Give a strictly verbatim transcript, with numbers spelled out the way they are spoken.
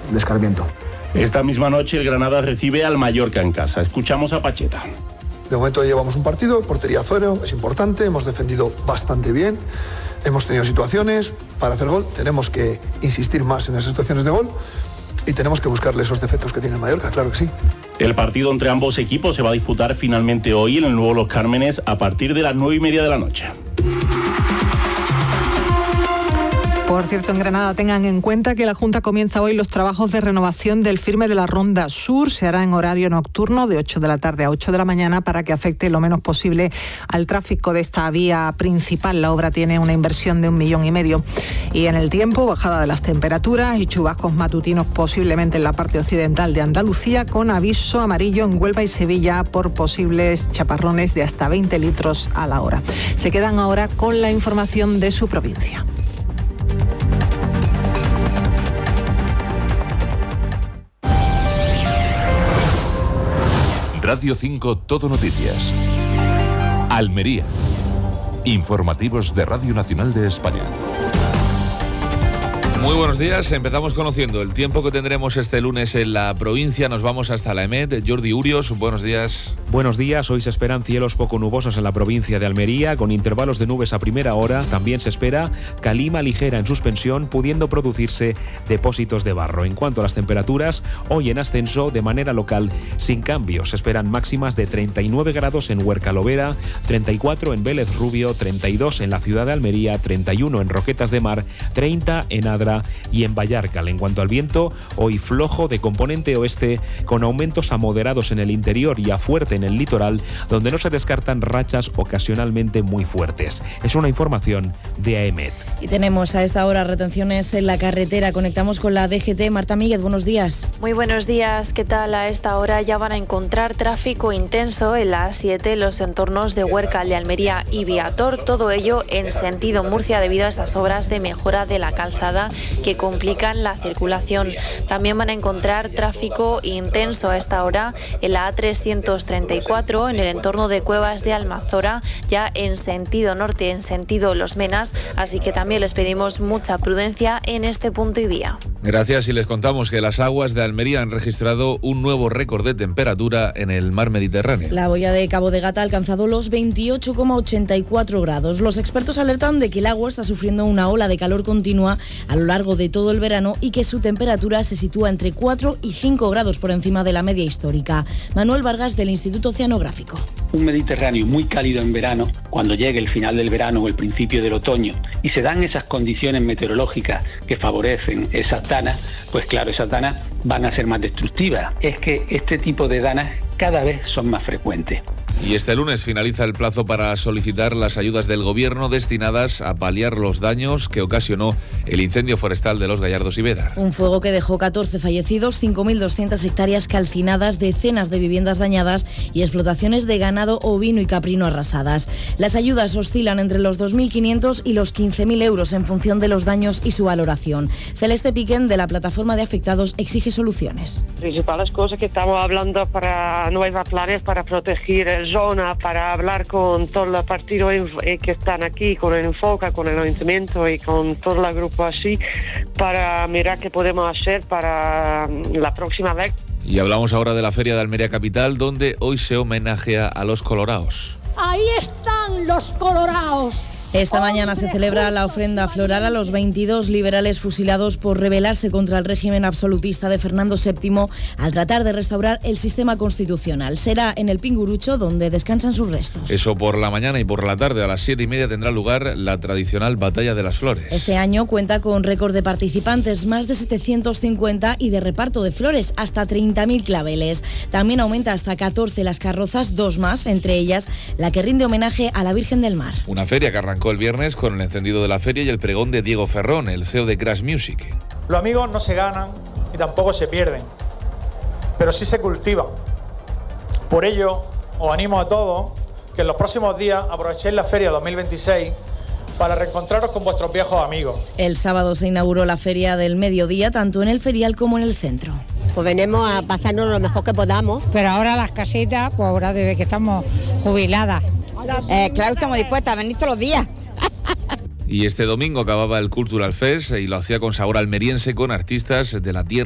de escarmiento. Esta misma noche el Granada recibe al Mallorca en casa. Escuchamos a Pacheta. De momento llevamos un partido, portería cero, es importante, hemos defendido bastante bien, hemos tenido situaciones para hacer gol, tenemos que insistir más en esas situaciones de gol y tenemos que buscarle esos defectos que tiene el Mallorca, claro que sí. El partido entre ambos equipos se va a disputar finalmente hoy en el nuevo Los Cármenes a partir de las nueve y media de la noche. Por cierto, en Granada tengan en cuenta que la Junta comienza hoy los trabajos de renovación del firme de la Ronda Sur. Se hará en horario nocturno de ocho de la tarde a ocho de la mañana para que afecte lo menos posible al tráfico de esta vía principal. La obra tiene una inversión de un millón y medio. Y en el tiempo, bajada de las temperaturas y chubascos matutinos posiblemente en la parte occidental de Andalucía, con aviso amarillo en Huelva y Sevilla por posibles chaparrones de hasta veinte litros a la hora. Se quedan ahora con la información de su provincia. Radio cinco Todo Noticias. Almería. Informativos de Radio Nacional de España. Muy buenos días, empezamos conociendo el tiempo que tendremos este lunes en la provincia. Nos vamos hasta la EMET. Jordi Urios, buenos días. Buenos días, hoy se esperan cielos poco nubosos en la provincia de Almería, con intervalos de nubes a primera hora. También se espera calima ligera en suspensión, pudiendo producirse depósitos de barro. En cuanto a las temperaturas, hoy en ascenso de manera local, sin cambios. Se esperan máximas de treinta y nueve grados en Huerca Lovera, treinta y cuatro en Vélez Rubio, treinta y dos en la ciudad de Almería, treinta y uno en Roquetas de Mar, treinta en Adra y en Vallarcal. En cuanto al viento, hoy flojo de componente oeste, con aumentos a moderados en el interior y a fuerte en el litoral, donde no se descartan rachas ocasionalmente muy fuertes. Es una información de AEMET. Y tenemos a esta hora retenciones en la carretera. Conectamos con la D G T. Marta Míguez, buenos días. Muy buenos días. ¿Qué tal? A esta hora ya van a encontrar tráfico intenso en la A siete, los entornos de Huércal de Almería y Viator. Todo ello en sentido Murcia debido a esas obras de mejora de la calzada que complican la circulación. También van a encontrar tráfico intenso a esta hora en la A trescientos treinta y cuatro, en el entorno de Cuevas de Almanzora, ya en sentido norte, en sentido Los Menas, así que también les pedimos mucha prudencia en este punto y vía. Gracias, y les contamos que las aguas de Almería han registrado un nuevo récord de temperatura en el mar Mediterráneo. La boya de Cabo de Gata ha alcanzado los veintiocho coma ochenta y cuatro grados. Los expertos alertan de que el agua está sufriendo una ola de calor continua a lo largo de todo el verano y que su temperatura se sitúa entre cuatro y cinco grados por encima de la media histórica. Manuel Vargas, del Instituto Oceanográfico. Un Mediterráneo muy cálido en verano, cuando llegue el final del verano o el principio del otoño, y se dan esas condiciones meteorológicas que favorecen esas danas, pues claro, esas danas van a ser más destructivas. Es que este tipo de danas cada vez son más frecuentes. Y este lunes finaliza el plazo para solicitar las ayudas del Gobierno destinadas a paliar los daños que ocasionó el incendio forestal de Los Gallardos y Bédar. Un fuego que dejó catorce fallecidos, cinco mil doscientas hectáreas calcinadas, decenas de viviendas dañadas y explotaciones de ganado ovino y caprino arrasadas. Las ayudas oscilan entre los dos mil quinientos y los quince mil euros en función de los daños y su valoración. Celeste Piquen, de la Plataforma de Afectados, exige soluciones. Las principales cosas que estamos hablando para nuevos planes para proteger el zona, para hablar con todos los partidos que están aquí, con el Enfoca, con el Ayuntamiento y con todo el grupo así, para mirar qué podemos hacer para la próxima vez. Y hablamos ahora de la Feria de Almería Capital, donde hoy se homenajea a los coloraos. Ahí están los coloraos. Esta mañana se celebra la ofrenda floral a los veintidós liberales fusilados por rebelarse contra el régimen absolutista de Fernando séptimo al tratar de restaurar el sistema constitucional. Será en el Pingurucho donde descansan sus restos. Eso por la mañana, y por la tarde a las siete y media tendrá lugar la tradicional Batalla de las Flores. Este año cuenta con récord de participantes, más de setecientos cincuenta, y de reparto de flores, hasta treinta mil claveles. También aumenta hasta catorce las carrozas, dos más, entre ellas la que rinde homenaje a la Virgen del Mar. Una feria que arrancó el viernes con el encendido de la feria y el pregón de Diego Ferrón, el C E O de Crash Music. Los amigos no se ganan y tampoco se pierden, pero sí se cultivan. Por ello, os animo a todos que en los próximos días aprovechéis la feria dos mil veintiséis para reencontraros con vuestros viejos amigos. El sábado se inauguró la feria del mediodía, tanto en el ferial como en el centro. Pues venimos a pasarnos lo mejor que podamos. Pero ahora las casitas, pues ahora desde que estamos jubiladas. Eh, claro, estamos dispuestas a venir todos los días. Y este domingo acababa el Cultural Fest y lo hacía con sabor almeriense, con artistas de la tierra